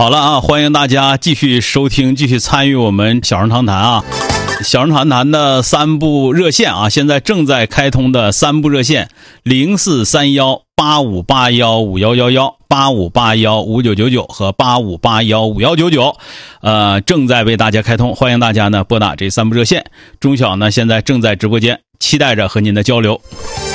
好了啊，欢迎大家继续收听，继续参与我们小声长谈啊。小声谈谈的3部热线啊，现在正在开通的3部热线：043185815111、85815999和85815199，正在为大家开通，欢迎大家呢拨打这3部热线。钟晓呢现在正在直播间，期待着和您的交流。